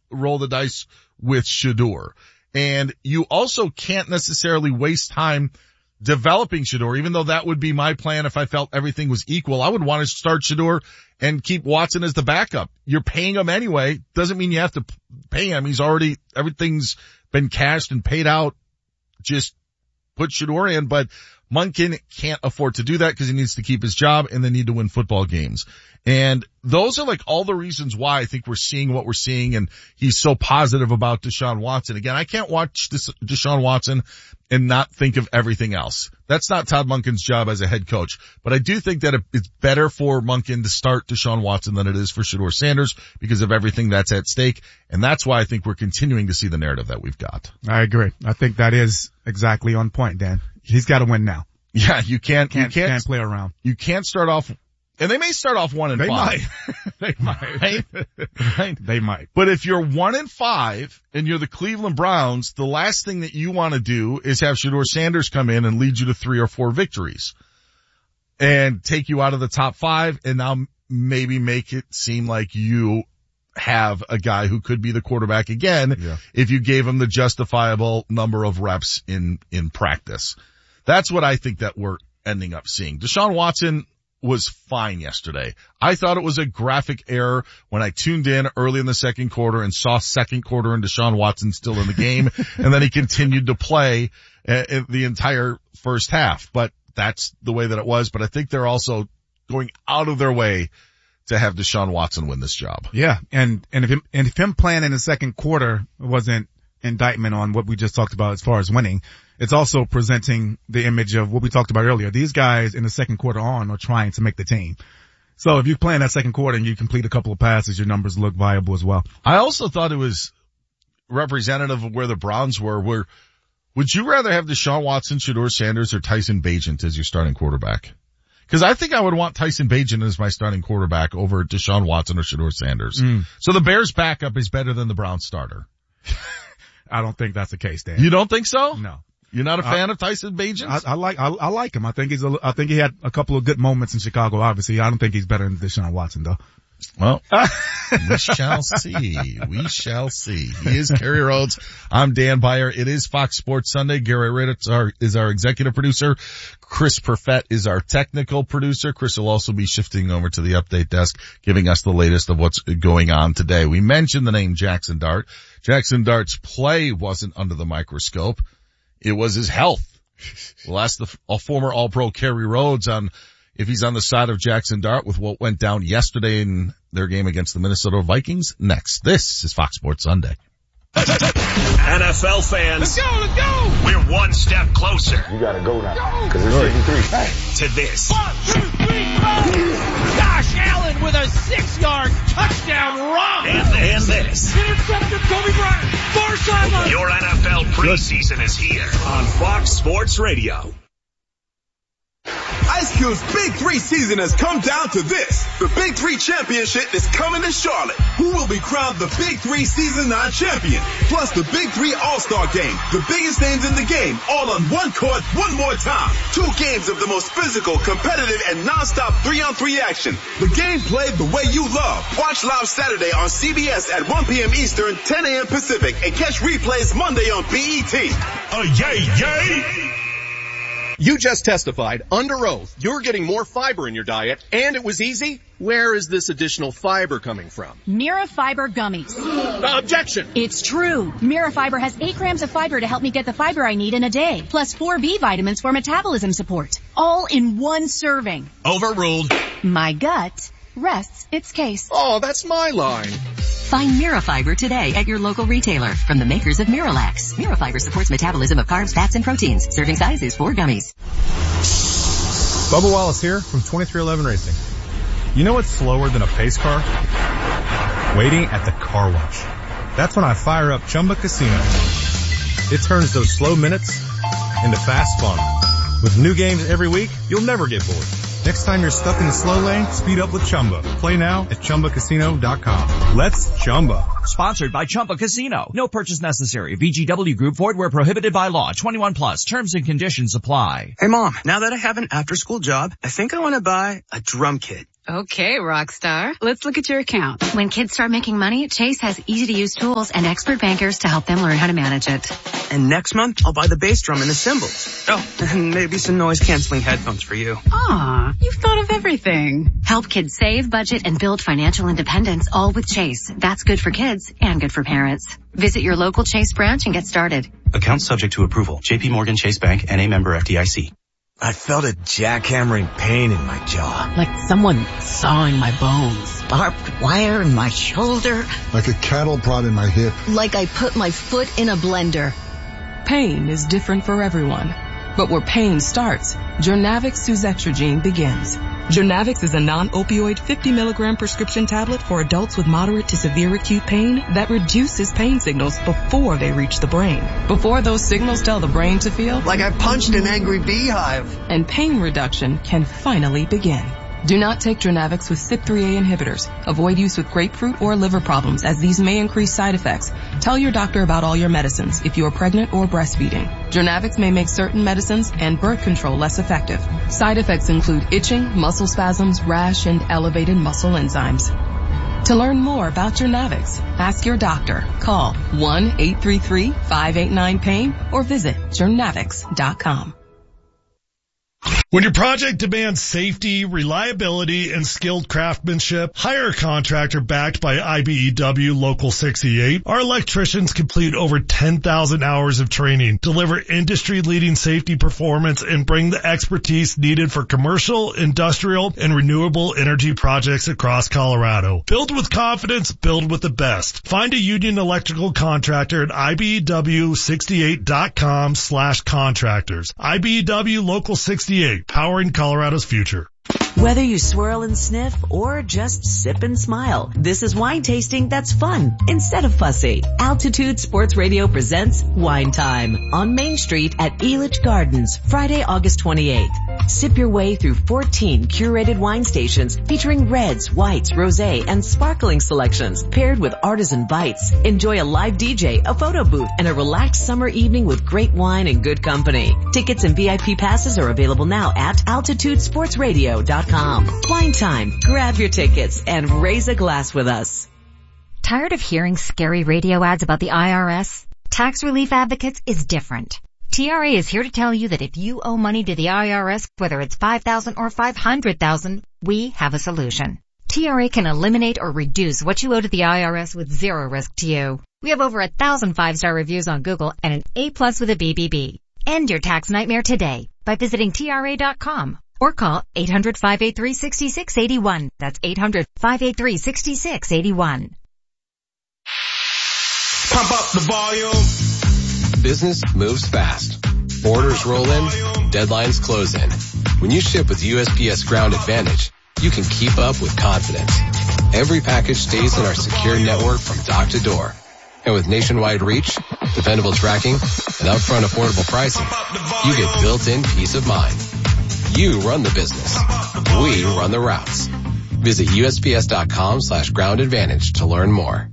roll the dice with Shedeur. And you also can't necessarily waste time developing Shedeur, even though that would be my plan if I felt everything was equal. I would want to start Shedeur and keep Watson as the backup. You're paying him anyway. Doesn't mean you have to pay him. Everything's been cashed and paid out. Just put Shedeur in, but Monken can't afford to do that because he needs to keep his job and they need to win football games. And those are like all the reasons why I think we're seeing what we're seeing, and he's so positive about Deshaun Watson. Again, I can't watch Deshaun Watson and not think of everything else. That's not Todd Monken's job as a head coach. But I do think that it's better for Monken to start Deshaun Watson than it is for Shedeur Sanders because of everything that's at stake. And that's why I think we're continuing to see the narrative that we've got. I agree. I think that is exactly on point, Dan. He's got to win now. Yeah, you can't play around. You can't start off. And they may start off 1-5. They might. Right? They might. But if you're 1-5 and you're the Cleveland Browns, the last thing that you want to do is have Shedeur Sanders come in and lead you to 3 or 4 victories and take you out of the top 5 and now maybe make it seem like you have a guy who could be the quarterback again if you gave him the justifiable number of reps in practice. That's what I think that we're ending up seeing. Deshaun Watson was fine yesterday. I thought it was a graphic error when I tuned in early in the second quarter and saw second quarter and Deshaun Watson still in the game, and then he continued to play the entire first half. But that's the way that it was. But I think they're also going out of their way to have Deshaun Watson win this job. Yeah, and if him playing in the second quarter wasn't indictment on what we just talked about as far as winning, it's also presenting the image of what we talked about earlier. These guys in the second quarter on are trying to make the team. So if you play in that second quarter and you complete a couple of passes, your numbers look viable as well. I also thought it was representative of where the Browns were. Would you rather have Deshaun Watson, Shedeur Sanders, or Tyson Bagent as your starting quarterback? Because I think I would want Tyson Bagent as my starting quarterback over Deshaun Watson or Shedeur Sanders. So the Bears backup is better than the Browns starter. I don't think that's the case, Dan. You don't think so? No. You're not a fan of Tyson Bagent? I like him. I think he had a couple of good moments in Chicago, obviously. I don't think he's better than Deshaun Watson, though. Well, we shall see. We shall see. He is Kerry Rhodes. I'm Dan Beyer. It is Fox Sports Sunday. Gary Ritz is our executive producer. Chris Perfett is our technical producer. Chris will also be shifting over to the update desk, giving us the latest of what's going on today. We mentioned the name Jackson Dart. Jackson Dart's play wasn't under the microscope. It was his health. We'll ask the former All-Pro Kerry Rhodes on if he's on the side of Jackson Dart with what went down yesterday in their game against the Minnesota Vikings. Next, this is Fox Sports Sunday. NFL fans, let's go! We're one step closer. You gotta go now, because it's 53. To this. 1, 2, 3, go! Josh Allen with a 6-yard touchdown run. And this. Intercepted Kobe Bryant. Far sideline. Your NFL preseason is here on Fox Sports Radio. Ice Cube's Big 3 season has come down to this. The Big 3 Championship is coming to Charlotte. Who will be crowned the Big 3 Season 9 champion? Plus the Big 3 All-Star Game. The biggest names in the game, all on one court, one more time. 2 games of the most physical, competitive, and non-stop 3-on-3 action. The game played the way you love. Watch live Saturday on CBS at 1 p.m. Eastern, 10 a.m. Pacific, and catch replays Monday on BET. Yay! You just testified under oath you're getting more fiber in your diet, and it was easy. Where is this additional fiber coming from? Mira Fiber Gummies. Objection! It's true. Mira Fiber has 8 grams of fiber to help me get the fiber I need in a day, plus 4 B vitamins for metabolism support. All in one serving. Overruled. My gut rests its case. Oh, that's my line. Find Mira Fiber today at your local retailer from the makers of Miralax. Mira Fiber supports metabolism of carbs, fats, and proteins. Serving size is 4 gummies. Bubba Wallace here from 2311 Racing. You know what's slower than a pace car? Waiting at the car wash. That's when I fire up Chumba Casino. It turns those slow minutes into fast fun. With new games every week, you'll never get bored. Next time you're stuck in the slow lane, speed up with Chumba. Play now at ChumbaCasino.com. Let's Chumba. Sponsored by Chumba Casino. No purchase necessary. VGW Group. Void where prohibited by law. 21 plus. Terms and conditions apply. Hey Mom, now that I have an after-school job, I think I want to buy a drum kit. Okay, rock star. Let's look at your account. When kids start making money, Chase has easy-to-use tools and expert bankers to help them learn how to manage it. And next month, I'll buy the bass drum and the cymbals. Oh, and maybe some noise-canceling headphones for you. Aw, you've thought of everything. Help kids save, budget, and build financial independence, all with Chase. That's good for kids and good for parents. Visit your local Chase branch and get started. Account subject to approval. JP Morgan Chase Bank, N.A. member FDIC. I felt a jackhammering pain in my jaw. Like someone sawing my bones. Barbed wire in my shoulder. Like a cattle prod in my hip. Like I put my foot in a blender. Pain is different for everyone. But where pain starts, Jurnavix suzetrigine begins. Jurnavix is a non-opioid 50 milligram prescription tablet for adults with moderate to severe acute pain that reduces pain signals before they reach the brain. Before those signals tell the brain to feel like I punched an angry beehive. And pain reduction can finally begin. Do not take Jurnavix with CYP3A inhibitors. Avoid use with grapefruit or liver problems, as these may increase side effects. Tell your doctor about all your medicines if you are pregnant or breastfeeding. Jurnavix may make certain medicines and birth control less effective. Side effects include itching, muscle spasms, rash, and elevated muscle enzymes. To learn more about Jurnavix, ask your doctor. Call 1-833-589-PAIN or visit Jurnavix.com. When your project demands safety, reliability, and skilled craftsmanship, hire a contractor backed by IBEW Local 68. Our electricians complete over 10,000 hours of training, deliver industry-leading safety performance, and bring the expertise needed for commercial, industrial, and renewable energy projects across Colorado. Build with confidence, build with the best. Find a union electrical contractor at IBEW68.com/contractors. IBEW Local 68. Powering Colorado's future. Whether you swirl and sniff or just sip and smile, this is wine tasting that's fun instead of fussy. Altitude Sports Radio presents Wine Time on Main Street at Elitch Gardens, Friday, August 28th. Sip your way through 14 curated wine stations featuring reds, whites, rosé, and sparkling selections paired with artisan bites. Enjoy a live DJ, a photo booth, and a relaxed summer evening with great wine and good company. Tickets and VIP passes are available now at altitudesportsradio.com. Wine Time. Grab your tickets and raise a glass with us. Tired of hearing scary radio ads about the IRS? Tax Relief Advocates is different. TRA is here to tell you that if you owe money to the IRS, whether it's $5,000 or $500,000, we have a solution. TRA can eliminate or reduce what you owe to the IRS with zero risk to you. We have over 1,000 5-star reviews on Google and an A+ with a BBB. End your tax nightmare today by visiting TRA.com. Or call 800-583-6681. That's 800-583-6681. Pump up the volume. Business moves fast. Orders roll in, deadlines close in. When you ship with USPS Ground Advantage, you can keep up with confidence. Every package stays in our secure network from dock to door. And with nationwide reach, dependable tracking, and upfront affordable pricing, you get built-in peace of mind. You run the business. We run the routes. Visit USPS.com/Ground Advantage to learn more.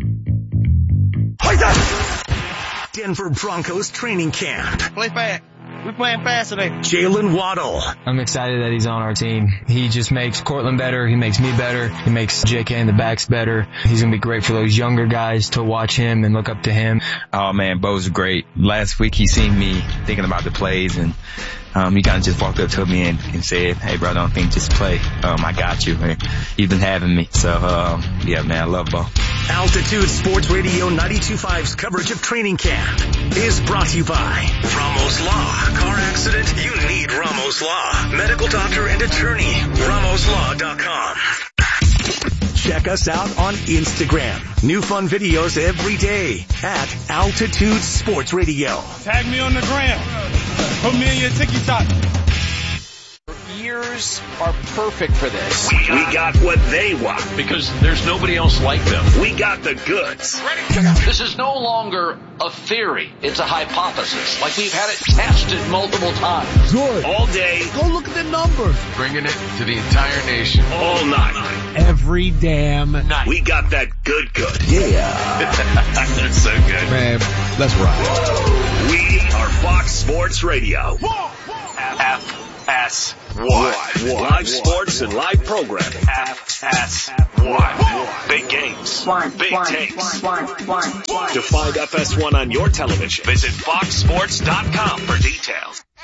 Denver Broncos training camp. Play fast. We're playing fast today. Jalen Waddle. I'm excited that he's on our team. He just makes Cortland better. He makes me better. He makes JK and the backs better. He's going to be great for those younger guys to watch him and look up to him. Oh man, Bo's great. Last week he seen me thinking about the plays and he kind of just walked up to me and said, "Hey, bro, don't think, just play. I got you." He's been having me. So, yeah, man, I love Bo. Altitude Sports Radio 92.5's coverage of training camp is brought to you by Ramos Law. Car accident? You need Ramos Law. Medical doctor and attorney. RamosLaw.com. Check us out on Instagram. New fun videos every day at Altitude Sports Radio. Tag me on the gram. Put me in your TikTok. Ears are perfect for this. We got what they want because there's nobody else like them. We got the goods. This is no longer a theory. It's a hypothesis. Like we've had it tested multiple times. Good. All day. Go look at the numbers. Bringing it to the entire nation. All night. Every damn night. We got that good. Yeah. That's so good. Man, let's rock. We are Fox Sports Radio. FS. FS1. Live sports and live programming. FS1. Big games. Big takes. To find FS1 on your television, visit foxsports.com for details.